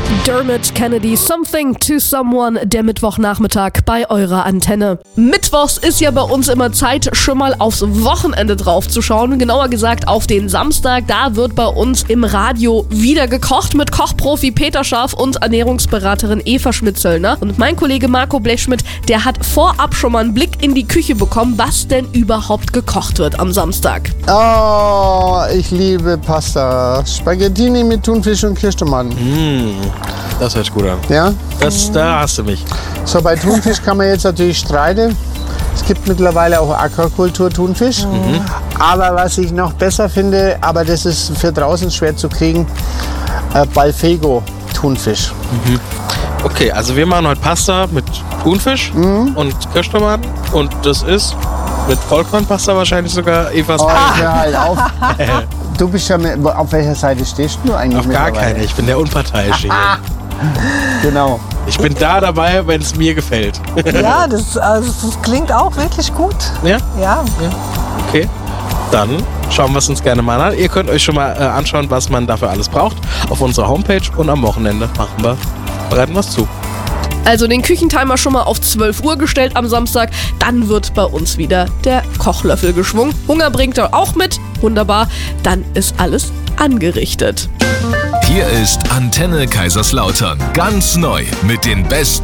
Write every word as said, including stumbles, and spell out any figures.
Dermot Kennedy, Something to Someone, der Mittwochnachmittag bei eurer Antenne. Mittwochs ist ja bei uns immer Zeit, schon mal aufs Wochenende drauf zu schauen. Genauer gesagt auf den Samstag. Da wird bei uns im Radio wieder gekocht mit Kochprofi Peter Scharf und Ernährungsberaterin Eva Schmidt-Zöllner. Und mein Kollege Marco Blechschmidt, der hat vorab schon mal einen Blick in die Küche bekommen, was denn überhaupt gekocht wird am Samstag. Oh, ich liebe Pasta. Spaghettini mit Thunfisch und Kirschtomaten. Mm, das hört sich gut an. Ja? Das, da hast du mich. So, bei Thunfisch kann man jetzt natürlich streiten. Es gibt mittlerweile auch Aquakultur-Thunfisch. Mhm. Aber was ich noch besser finde, aber das ist für draußen schwer zu kriegen, äh, Balfego-Thunfisch. Mhm. Okay, also wir machen heute Pasta mit Thunfisch mhm. und Kirschtomaten. Und das ist mit Vollkornpasta wahrscheinlich sogar Evas. Oh, hör halt auf. Du bist ja mit, auf welcher Seite stehst du eigentlich? Auf gar keine, ich bin der Unparteiische hier. Genau. Ich bin da dabei, wenn es mir gefällt. Ja, das, also, das klingt auch wirklich gut. Ja? Ja. Ja. Okay, dann schauen wir es uns gerne mal an. Ihr könnt euch schon mal äh, anschauen, was man dafür alles braucht auf unserer Homepage. Und am Wochenende machen wir, bereiten wir es zu. Also den Küchentimer schon mal auf zwölf Uhr gestellt am Samstag. Dann wird bei uns wieder der Kochlöffel geschwungen. Hunger bringt er auch mit. Wunderbar. Dann ist alles angerichtet. Hier ist Antenne Kaiserslautern. Ganz neu mit den besten